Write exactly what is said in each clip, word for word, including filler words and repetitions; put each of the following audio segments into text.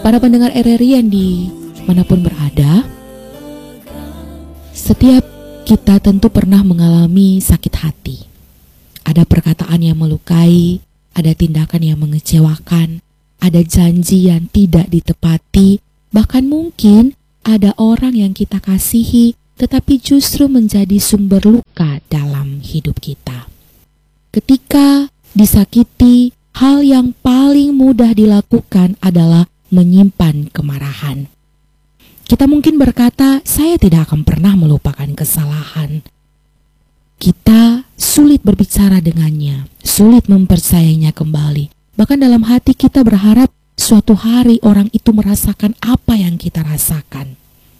Para pendengar R R I yang dimanapun berada, setiap kita tentu pernah mengalami sakit hati. Ada perkataan yang melukai, ada tindakan yang mengecewakan, ada janji yang tidak ditepati, bahkan mungkin ada orang yang kita kasihi tetapi justru menjadi sumber luka dalam hidup kita. Ketika disakiti, hal yang paling mudah dilakukan adalah menyimpan kemarahan. Kita mungkin berkata, saya tidak akan pernah melupakan kesalahan. Kita sulit berbicara dengannya, sulit mempercayainya kembali. Bahkan dalam hati kita berharap suatu hari orang itu merasakan apa yang kita rasakan.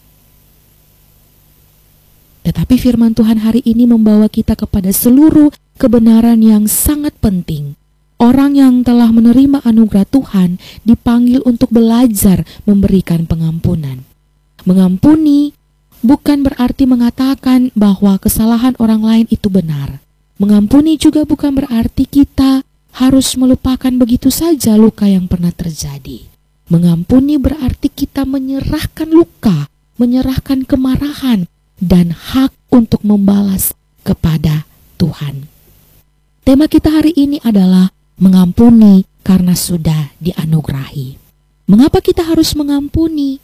Tetapi firman Tuhan hari ini membawa kita kepada seluruh kebenaran yang sangat penting. Orang yang telah menerima anugerah Tuhan dipanggil untuk belajar memberikan pengampunan. Mengampuni bukan berarti mengatakan bahwa kesalahan orang lain itu benar. Mengampuni juga bukan berarti kita harus melupakan begitu saja luka yang pernah terjadi. Mengampuni berarti kita menyerahkan luka, menyerahkan kemarahan, dan hak untuk membalas kepada Tuhan. Tema kita hari ini adalah mengampuni karena sudah dianugerahi. Mengapa kita harus mengampuni?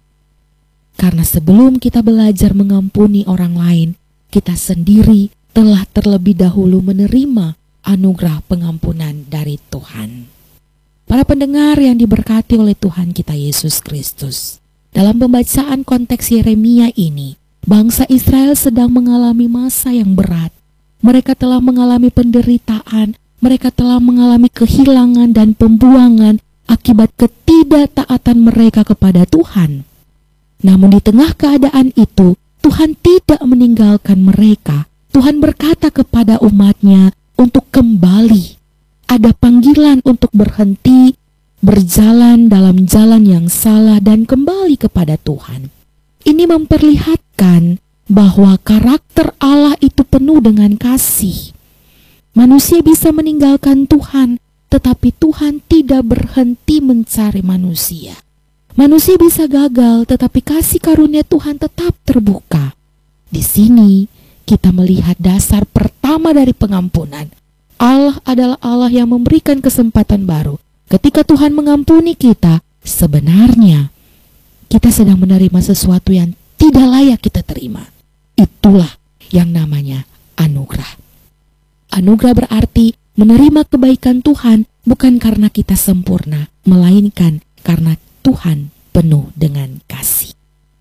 Karena sebelum kita belajar mengampuni orang lain, kita sendiri telah terlebih dahulu menerima anugerah pengampunan dari Tuhan. Para pendengar yang diberkati oleh Tuhan kita Yesus Kristus, dalam pembacaan konteks Yeremia ini, bangsa Israel sedang mengalami masa yang berat. Mereka telah mengalami penderitaan, mereka telah mengalami kehilangan dan pembuangan akibat ketidaktaatan mereka kepada Tuhan. Namun di tengah keadaan itu, Tuhan tidak meninggalkan mereka. Tuhan berkata kepada umatnya untuk kembali. Ada panggilan untuk berhenti, berjalan dalam jalan yang salah dan kembali kepada Tuhan. Ini memperlihatkan bahwa karakter Allah itu penuh dengan kasih. Manusia bisa meninggalkan Tuhan, tetapi Tuhan tidak berhenti mencari manusia. Manusia bisa gagal, tetapi kasih karunia Tuhan tetap terbuka. Di sini kita melihat dasar pertama dari pengampunan. Allah adalah Allah yang memberikan kesempatan baru. Ketika Tuhan mengampuni kita, sebenarnya kita sedang menerima sesuatu yang tidak layak kita terima. Itulah yang namanya anugerah. Anugerah berarti menerima kebaikan Tuhan bukan karena kita sempurna, melainkan karena Tuhan penuh dengan kasih.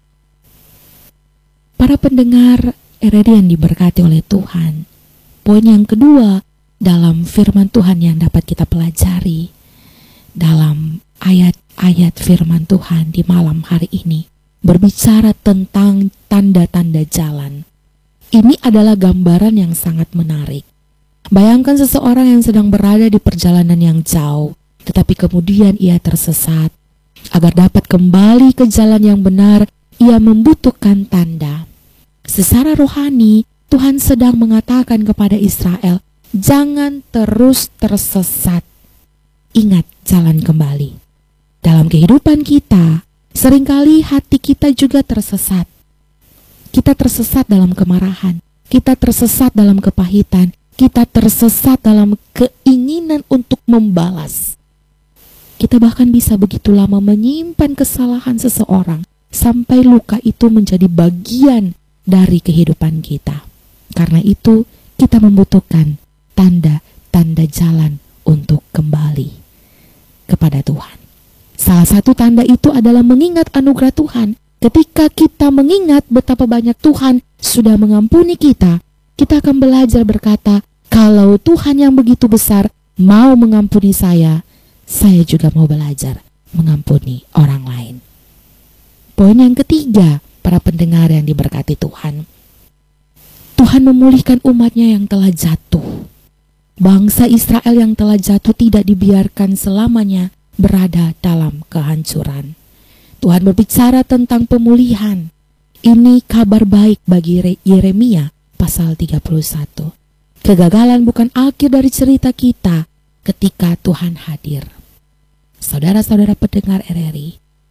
Para pendengar R R I yang diberkati oleh Tuhan, poin yang kedua dalam firman Tuhan yang dapat kita pelajari dalam ayat-ayat firman Tuhan di malam hari ini berbicara tentang tanda-tanda jalan. Ini adalah gambaran yang sangat menarik. Bayangkan seseorang yang sedang berada di perjalanan yang jauh, tetapi kemudian ia tersesat. Agar dapat kembali ke jalan yang benar, ia membutuhkan tanda. Secara rohani, Tuhan sedang mengatakan kepada Israel, jangan terus tersesat. Ingat jalan kembali. Dalam kehidupan kita, seringkali hati kita juga tersesat. Kita tersesat dalam kemarahan, kita tersesat dalam kepahitan, kita tersesat dalam keinginan untuk membalas. Kita bahkan bisa begitu lama menyimpan kesalahan seseorang sampai luka itu menjadi bagian dari kehidupan kita. Karena itu, kita membutuhkan tanda-tanda jalan untuk kembali kepada Tuhan. Salah satu tanda itu adalah mengingat anugerah Tuhan. Ketika kita mengingat betapa banyak Tuhan sudah mengampuni kita, kita akan belajar berkata, kalau Tuhan yang begitu besar mau mengampuni saya, saya juga mau belajar mengampuni orang lain. Poin yang ketiga, para pendengar yang diberkati Tuhan, Tuhan memulihkan umatnya yang telah jatuh. Bangsa Israel yang telah jatuh tidak dibiarkan selamanya berada dalam kehancuran. Tuhan berbicara tentang pemulihan. Ini kabar baik bagi Yeremia pasal tiga puluh satu. Kegagalan bukan akhir dari cerita kita ketika Tuhan hadir. Saudara-saudara pendengar R R I,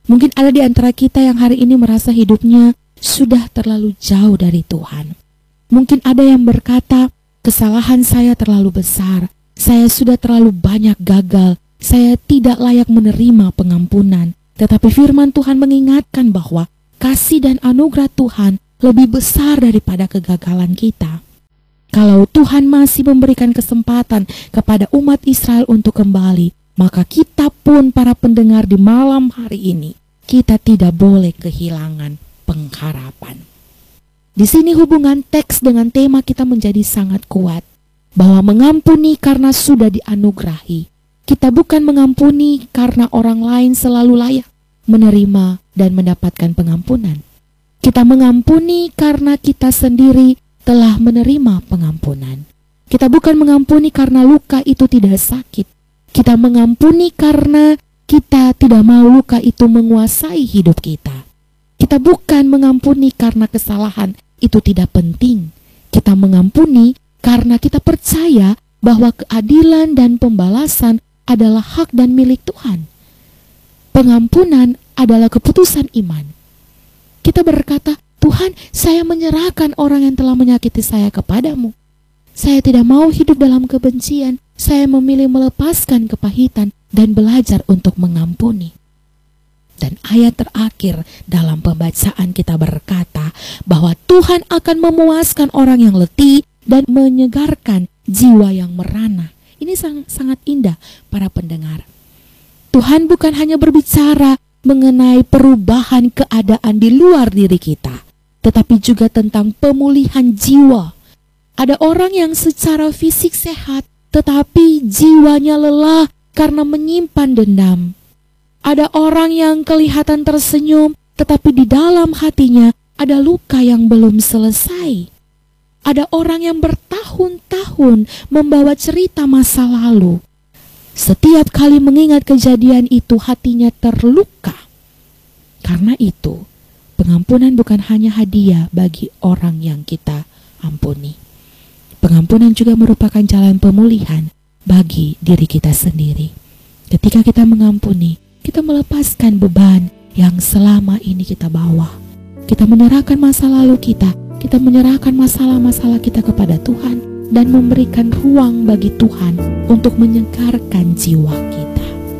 Mungkin ada di antara kita yang hari ini merasa hidupnya sudah terlalu jauh dari Tuhan. Mungkin ada yang berkata, kesalahan saya terlalu besar, saya sudah terlalu banyak gagal, saya tidak layak menerima pengampunan. Tetapi firman Tuhan mengingatkan bahwa kasih dan anugerah Tuhan lebih besar daripada kegagalan kita. Kalau Tuhan masih memberikan kesempatan kepada umat Israel untuk kembali, maka kita pun para pendengar di malam hari ini, kita tidak boleh kehilangan pengharapan. Di sini hubungan teks dengan tema kita menjadi sangat kuat, bahwa mengampuni karena sudah dianugerahi. Kita bukan mengampuni karena orang lain selalu layak menerima dan mendapatkan pengampunan. Kita mengampuni karena kita sendiri telah menerima pengampunan. Kita bukan mengampuni karena luka itu tidak sakit. Kita mengampuni karena kita tidak mau luka itu menguasai hidup kita. Kita bukan mengampuni karena kesalahan itu tidak penting. Kita mengampuni karena kita percaya bahwa keadilan dan pembalasan adalah hak dan milik Tuhan. Pengampunan adalah keputusan iman. Kita berkata, Tuhan, saya menyerahkan orang yang telah menyakiti saya kepadamu. Saya tidak mau hidup dalam kebencian. Saya memilih melepaskan kepahitan dan belajar untuk mengampuni. Dan ayat terakhir dalam pembacaan kita berkata bahwa Tuhan akan memuaskan orang yang letih dan menyegarkan jiwa yang merana. Ini sangat, sangat indah para pendengar. Tuhan bukan hanya berbicara mengenai perubahan keadaan di luar diri kita, tetapi juga tentang pemulihan jiwa. Ada orang yang secara fisik sehat, tetapi jiwanya lelah karena menyimpan dendam. Ada orang yang kelihatan tersenyum, tetapi di dalam hatinya ada luka yang belum selesai. Ada orang yang bertahun-tahun membawa cerita masa lalu. Setiap kali mengingat kejadian itu, hatinya terluka. Karena itu, pengampunan bukan hanya hadiah bagi orang yang kita ampuni. Pengampunan juga merupakan jalan pemulihan bagi diri kita sendiri. Ketika kita mengampuni, kita melepaskan beban yang selama ini kita bawa. Kita menyerahkan masa lalu kita, kita menyerahkan masalah-masalah kita kepada Tuhan dan memberikan ruang bagi Tuhan untuk menyegarkan jiwa kita.